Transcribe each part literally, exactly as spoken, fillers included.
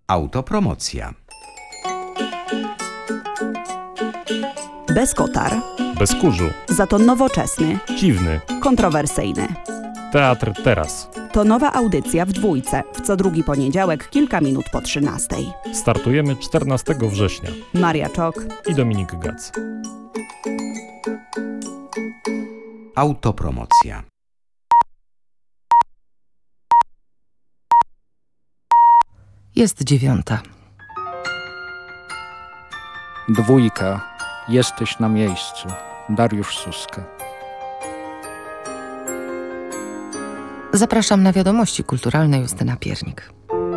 Autopromocja. Bez kotar. Bez kurzu. Za to nowoczesny. Dziwny. Kontrowersyjny. Teatr teraz. To nowa audycja w dwójce. W co drugi poniedziałek, kilka minut po trzynastej. Startujemy czternastego września. Maria Czok i Dominik Gac. Autopromocja. Jest dziewiąta. Dwójka. Jesteś na miejscu. Dariusz Suska. Zapraszam na wiadomości kulturalne. Justyna Piernik.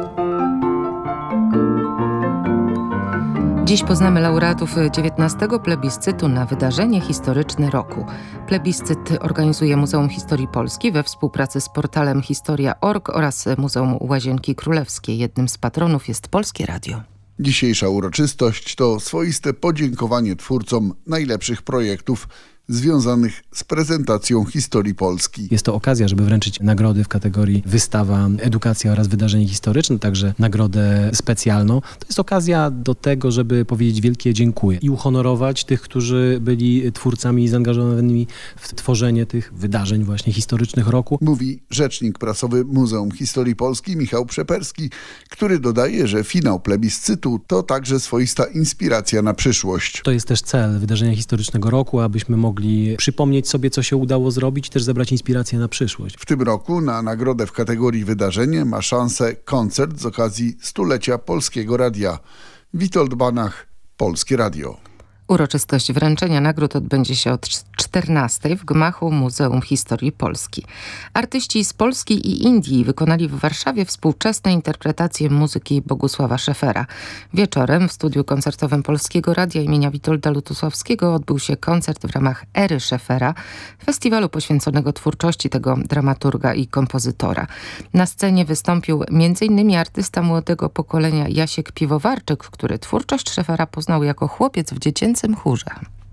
Dziś poznamy laureatów dziewiętnastego plebiscytu na wydarzenie historyczne roku. Plebiscyt organizuje Muzeum Historii Polski we współpracy z portalem historia kropka org oraz Muzeum Łazienki Królewskiej. Jednym z patronów jest Polskie Radio. Dzisiejsza uroczystość to swoiste podziękowanie twórcom najlepszych projektów związanych z prezentacją historii Polski. Jest to okazja, żeby wręczyć nagrody w kategorii wystawa, edukacja oraz wydarzenie historyczne, także nagrodę specjalną. To jest okazja do tego, żeby powiedzieć wielkie dziękuję i uhonorować tych, którzy byli twórcami zaangażowanymi w tworzenie tych wydarzeń właśnie historycznych roku. Mówi rzecznik prasowy Muzeum Historii Polski Michał Przeperski, który dodaje, że finał plebiscytu to także swoista inspiracja na przyszłość. To jest też cel wydarzenia historycznego roku, abyśmy mogli przypomnieć sobie, co się udało zrobić i też zebrać inspirację na przyszłość. W tym roku na nagrodę w kategorii wydarzenie ma szansę koncert z okazji stulecia Polskiego Radia. Witold Banach, Polskie Radio. Uroczystość wręczenia nagród odbędzie się od czternastej w gmachu Muzeum Historii Polski. Artyści z Polski i Indii wykonali w Warszawie współczesne interpretacje muzyki Bogusława Szefera. Wieczorem w studiu koncertowym Polskiego Radia imienia Witolda Lutosławskiego odbył się koncert w ramach Ery Szefera, festiwalu poświęconego twórczości tego dramaturga i kompozytora. Na scenie wystąpił między innymi artysta młodego pokolenia Jasiek Piwowarczyk, który twórczość Szefera poznał jako chłopiec w dziecięcym chórze.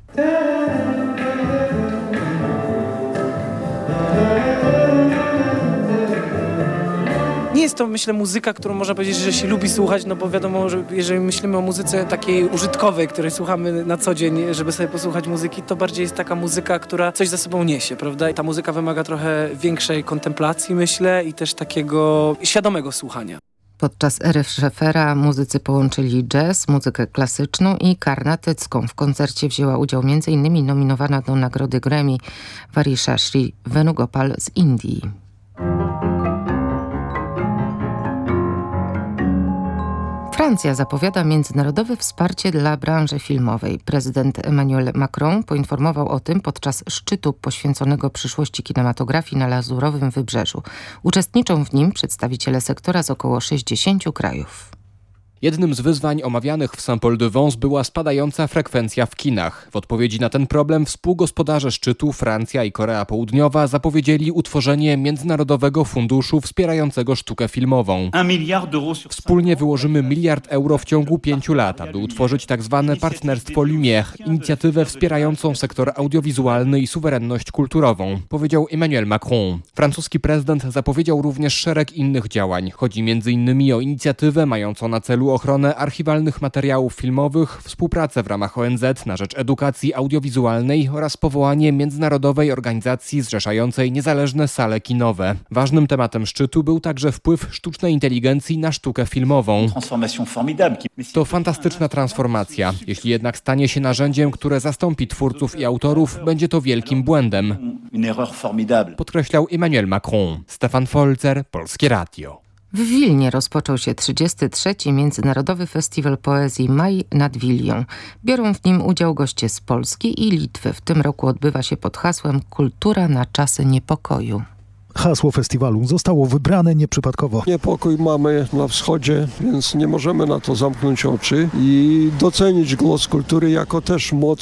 Nie jest to, myślę, muzyka, którą można powiedzieć, że się lubi słuchać, no bo wiadomo, że jeżeli myślimy o muzyce takiej użytkowej, której słuchamy na co dzień, żeby sobie posłuchać muzyki, to bardziej jest taka muzyka, która coś za sobą niesie, prawda? I ta muzyka wymaga trochę większej kontemplacji, myślę, i też takiego świadomego słuchania. Podczas ery Szefera muzycy połączyli jazz, muzykę klasyczną i karnatycką. W koncercie wzięła udział między innymi nominowana do nagrody Grammy Varisha Sri Venugopal z Indii. Francja zapowiada międzynarodowe wsparcie dla branży filmowej. Prezydent Emmanuel Macron poinformował o tym podczas szczytu poświęconego przyszłości kinematografii na Lazurowym Wybrzeżu. Uczestniczą w nim przedstawiciele sektora z około sześćdziesięciu krajów. Jednym z wyzwań omawianych w Saint-Paul-de-Vence była spadająca frekwencja w kinach. W odpowiedzi na ten problem współgospodarze szczytu Francja i Korea Południowa zapowiedzieli utworzenie Międzynarodowego Funduszu Wspierającego Sztukę Filmową. Wspólnie wyłożymy miliard euro w ciągu pięciu lat, aby utworzyć tak zwane Partnerstwo Lumière, inicjatywę wspierającą sektor audiowizualny i suwerenność kulturową, powiedział Emmanuel Macron. Francuski prezydent zapowiedział również szereg innych działań. Chodzi między innymi o inicjatywę mającą na celu ochronę archiwalnych materiałów filmowych, współpracę w ramach O N Z na rzecz edukacji audiowizualnej oraz powołanie międzynarodowej organizacji zrzeszającej niezależne sale kinowe. Ważnym tematem szczytu był także wpływ sztucznej inteligencji na sztukę filmową. To fantastyczna transformacja. Jeśli jednak stanie się narzędziem, które zastąpi twórców i autorów, będzie to wielkim błędem, podkreślał Emmanuel Macron. Stefan Folzer, Polskie Radio. W Wilnie rozpoczął się trzydziesty trzeci Międzynarodowy Festiwal Poezji Maj nad Wilią. Biorą w nim udział goście z Polski i Litwy. W tym roku odbywa się pod hasłem Kultura na czasy niepokoju. Hasło festiwalu zostało wybrane nieprzypadkowo. Niepokój mamy na wschodzie, więc nie możemy na to zamknąć oczy i docenić głos kultury jako też moc